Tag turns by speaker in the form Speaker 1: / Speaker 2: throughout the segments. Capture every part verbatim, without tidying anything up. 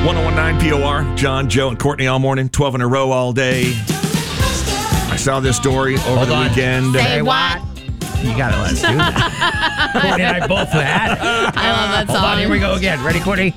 Speaker 1: one oh one nine P O R, John, Joe, and Courtney all morning, twelve in a row all day. I saw this story over
Speaker 2: Hold
Speaker 1: the
Speaker 2: on.
Speaker 1: weekend.
Speaker 3: Say what?
Speaker 2: You gotta let us do that. Courtney and I both that.
Speaker 3: I love that song.
Speaker 2: Hold on, here we go again. Ready, Courtney?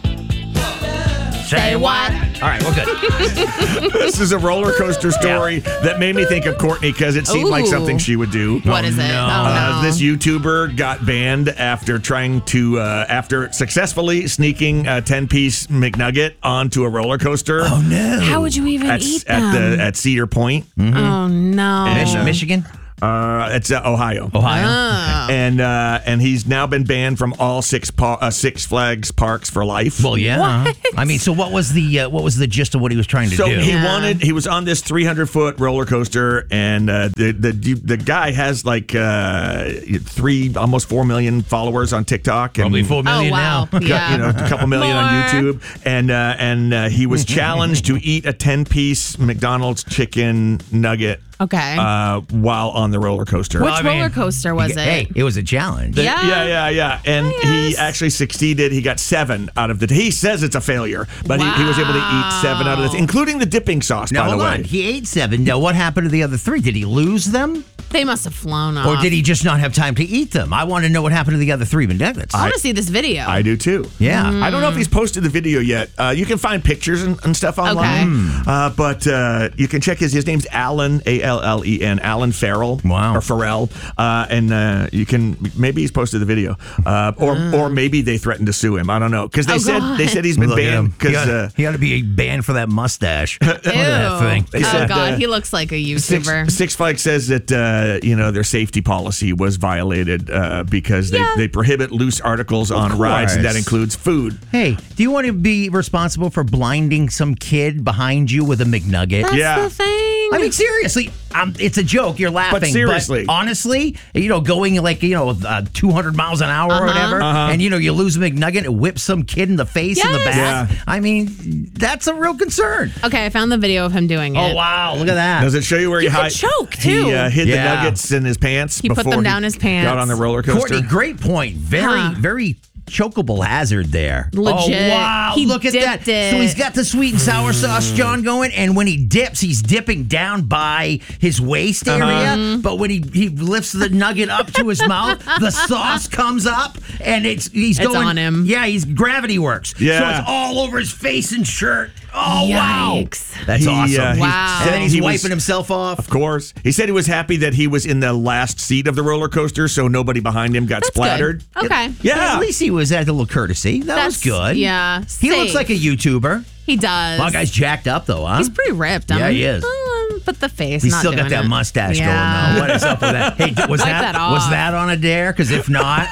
Speaker 3: Say what?
Speaker 2: All right, we're good.
Speaker 1: This is a roller coaster story that made me think of Courtney because it seemed like
Speaker 3: Ooh.
Speaker 1: something she would do.
Speaker 3: What is it?
Speaker 2: no.
Speaker 3: Oh, no.
Speaker 1: Uh, this YouTuber got banned after trying to, uh, after successfully sneaking a ten-piece McNugget onto a roller coaster
Speaker 2: Oh, no.
Speaker 3: How would you even
Speaker 1: at,
Speaker 3: eat
Speaker 1: at
Speaker 3: them?
Speaker 1: the at Cedar Point.
Speaker 3: Oh, no.
Speaker 1: And, uh,
Speaker 2: Michigan?
Speaker 1: Uh, it's uh, Ohio.
Speaker 2: Ohio?
Speaker 3: Oh.
Speaker 1: And uh, and he's now been banned from all six pa- uh, Six Flags parks for life.
Speaker 2: Well, yeah. I mean, so what was the uh, what was the gist of what he was trying to
Speaker 1: So
Speaker 2: do?
Speaker 1: he
Speaker 3: Yeah.
Speaker 1: wanted. He was on this three hundred foot roller coaster, and uh, the the the guy has like uh, three, almost four million followers on TikTok, and
Speaker 2: Probably four million
Speaker 3: Oh, wow.
Speaker 2: now.
Speaker 3: Yeah.
Speaker 1: you know, a couple million on
Speaker 3: More.
Speaker 1: YouTube, and uh, and uh, he was challenged to eat a ten piece McDonald's chicken nugget.
Speaker 3: Okay.
Speaker 1: Uh, while on the roller coaster.
Speaker 3: Which
Speaker 2: I mean,
Speaker 3: roller coaster was it?
Speaker 2: Hey, it was a challenge.
Speaker 1: The-
Speaker 3: Yeah.
Speaker 1: yeah, yeah, yeah. And he
Speaker 3: Yes.
Speaker 1: actually succeeded. He got seven out of the. He says it's a failure, but he, he was able to eat seven out of the, including the dipping sauce.
Speaker 2: Now,
Speaker 1: by the
Speaker 2: hold
Speaker 1: way,
Speaker 2: on. He ate seven. Now, what happened to the other three? Did he lose them?
Speaker 3: They must have flown off.
Speaker 2: Or did he just not have time to eat them? I want to know what happened to the other three McNuggets.
Speaker 3: I want to see this video.
Speaker 1: I do too.
Speaker 2: Yeah.
Speaker 1: I don't know if he's posted the video yet. Uh, you can find pictures and, and stuff online.
Speaker 3: Okay.
Speaker 1: Uh, but uh, you can check his his name's Alan A L L E N Alan Farrell.
Speaker 2: Wow.
Speaker 1: Or Farrell. Uh, and uh, you can maybe he's posted the video, uh, or or maybe they threatened to sue him. I don't know because they
Speaker 3: Oh,
Speaker 1: said
Speaker 3: God.
Speaker 1: they said he's been
Speaker 2: Look at him.
Speaker 1: banned
Speaker 2: He
Speaker 1: because.
Speaker 2: ought,
Speaker 1: Uh,
Speaker 2: he ought to be banned for that mustache. Look at that
Speaker 3: Ew.
Speaker 2: thing.
Speaker 1: They
Speaker 3: Oh,
Speaker 1: said,
Speaker 3: God.
Speaker 1: uh,
Speaker 3: he looks like a
Speaker 1: Six,
Speaker 3: YouTuber.
Speaker 1: Six Flags says that uh, you know their safety policy was violated uh, because they,
Speaker 3: Yeah.
Speaker 1: they prohibit loose articles on rides, and that
Speaker 2: course.
Speaker 1: includes food.
Speaker 2: Hey, do you want to be responsible for blinding some kid behind you with a McNugget?
Speaker 3: That's
Speaker 1: Yeah.
Speaker 3: the thing.
Speaker 2: I mean, seriously, um, it's a joke. You're laughing.
Speaker 1: seriously.
Speaker 2: But honestly, you know, going like, you know, uh, two hundred miles an hour or
Speaker 3: Uh-huh.
Speaker 2: whatever,
Speaker 1: Uh-huh.
Speaker 2: and, you know, you lose a McNugget and whip some kid in the face in the
Speaker 3: Yes.
Speaker 2: back.
Speaker 1: Yeah.
Speaker 2: I mean, that's a real concern.
Speaker 3: Okay, I found the video of him doing it.
Speaker 2: Oh, wow. Look at that.
Speaker 1: Does it show you where
Speaker 3: You
Speaker 1: he
Speaker 3: could
Speaker 1: hid?
Speaker 3: choke,
Speaker 1: He
Speaker 3: too.
Speaker 1: uh, hid
Speaker 2: Yeah.
Speaker 1: the nuggets in his pants.
Speaker 3: He put
Speaker 1: before
Speaker 3: them down his pants.
Speaker 1: Got on the roller coaster.
Speaker 2: Courtney, great point. Very,
Speaker 3: Huh.
Speaker 2: very chokeable hazard there.
Speaker 3: Legit.
Speaker 2: Oh, wow.
Speaker 3: He
Speaker 2: Look at that.
Speaker 3: dipped it.
Speaker 2: So he's got the sweet and sour sauce, John, going, and when he dips, he's dipping down by his waist area.
Speaker 3: Uh-huh.
Speaker 2: But when he, he lifts the nugget up to his mouth, the sauce comes up, and it's he's
Speaker 3: It's
Speaker 2: going
Speaker 3: on him.
Speaker 2: Yeah, he's gravity works.
Speaker 1: Yeah.
Speaker 2: So it's all over his face and shirt. Oh, wow.
Speaker 3: Yikes.
Speaker 2: That's
Speaker 1: He,
Speaker 2: awesome.
Speaker 1: uh, he
Speaker 3: Wow.
Speaker 2: And
Speaker 1: said
Speaker 2: then he's
Speaker 1: he
Speaker 2: wiping
Speaker 1: was-
Speaker 2: himself off.
Speaker 1: Of course. He said he was happy that he was in the last seat of the roller coaster, so nobody behind him got
Speaker 3: That's
Speaker 1: splattered.
Speaker 3: good. Okay.
Speaker 1: Yeah.
Speaker 2: At least he was at a little courtesy. That was
Speaker 3: That's-
Speaker 2: good.
Speaker 3: Yeah.
Speaker 2: He looks
Speaker 3: safe.
Speaker 2: like a YouTuber.
Speaker 3: He does.
Speaker 2: Well, guy's jacked up, though, huh?
Speaker 3: He's pretty ripped.
Speaker 2: Yeah,
Speaker 3: I'm,
Speaker 2: he is.
Speaker 3: Um, but the face.
Speaker 2: He's
Speaker 3: not
Speaker 2: still got
Speaker 3: doing
Speaker 2: that
Speaker 3: it.
Speaker 2: mustache
Speaker 3: Yeah.
Speaker 2: going, though. What is up with that? Hey, was
Speaker 3: Wipe
Speaker 2: that,
Speaker 3: that
Speaker 2: was
Speaker 3: off.
Speaker 2: that on a dare? Because if not,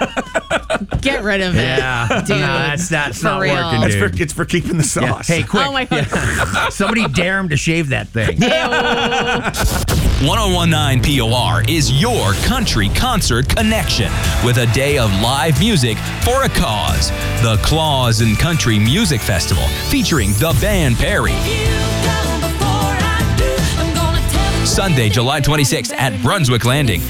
Speaker 3: Get rid of it.
Speaker 2: yeah,
Speaker 3: Dude.
Speaker 2: no, that's that's
Speaker 3: For
Speaker 2: not
Speaker 3: real.
Speaker 2: working,
Speaker 1: It's
Speaker 2: dude.
Speaker 1: for, it's for keeping the
Speaker 2: Yeah.
Speaker 1: sauce.
Speaker 2: Hey, quick!
Speaker 3: Oh, my God.
Speaker 2: Yeah. Somebody dare him to shave that thing.
Speaker 4: one oh one nine P O R is your country concert connection with a day of live music for a cause. The Claus and Country Music Festival featuring the band Perry. Sunday, July twenty-sixth at Brunswick Landing.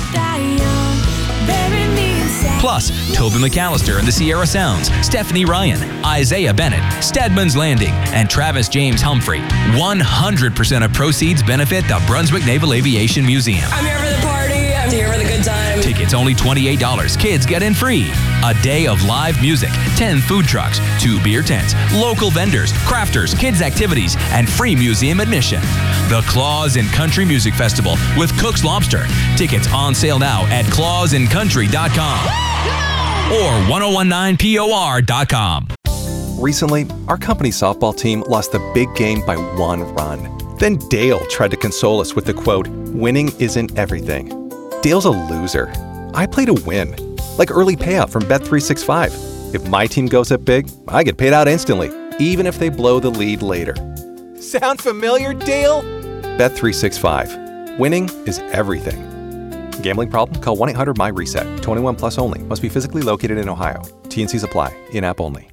Speaker 4: Plus, Toby McAllister and the Sierra Sounds, Stephanie Ryan, Isaiah Bennett, Stedman's Landing, and Travis James Humphrey. one hundred percent of proceeds benefit the Brunswick Naval Aviation Museum.
Speaker 5: I'm here for the party. I'm here for the good time.
Speaker 4: Tickets only twenty-eight dollars. Kids get in free. A day of live music, ten food trucks, two beer tents, local vendors, crafters, kids activities, and free museum admission. The Claus and Country Music Festival with Cook's Lobster. Tickets on sale now at claus and country dot com or ten nineteen P O R dot com.
Speaker 6: Recently, our company's softball team lost the big game by one run. Then Dale tried to console us with the quote, "Winning isn't everything." Dale's a loser. I play to win. Like early payout from Bet three sixty-five. If my team goes up big, I get paid out instantly, even if they blow the lead later. Sound familiar, Dale? Bet three sixty-five. Winning is everything. Gambling problem? Call one eight hundred M Y reset. twenty-one plus only. Must be physically located in Ohio. T N Cs apply. In-app only.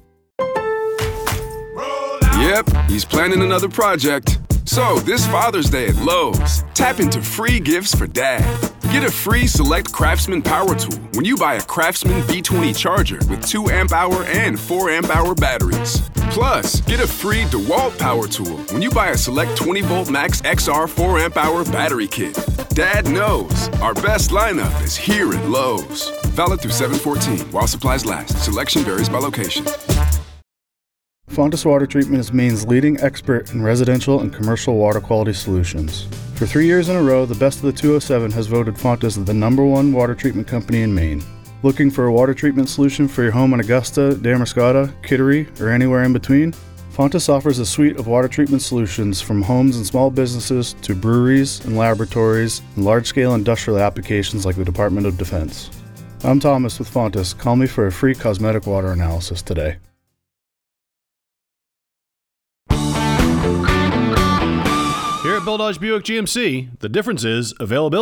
Speaker 7: Yep, he's planning another project. So, this Father's Day at Lowe's, tap into free gifts for Dad. Get a free Select Craftsman Power Tool when you buy a Craftsman B twenty charger with two amp hour and four amp hour batteries. Plus, get a free DeWalt power tool when you buy a select twenty volt max X R four amp hour battery kit. Dad knows our best lineup is here at Lowe's. Valid through seven fourteen while supplies last. Selection varies by location.
Speaker 8: Fontis Water Treatment is Maine's leading expert in residential and commercial water quality solutions. For three years in a row, the Best of the two oh seven has voted Fontis the number one water treatment company in Maine. Looking for a water treatment solution for your home in Augusta, Damariscotta, Kittery, or anywhere in between? Fontis offers a suite of water treatment solutions from homes and small businesses to breweries and laboratories and large-scale industrial applications like the Department of Defense. I'm Thomas with Fontis. Call me for a free cosmetic water analysis today.
Speaker 9: Here at Bill Dodge Buick G M C, the difference is availability.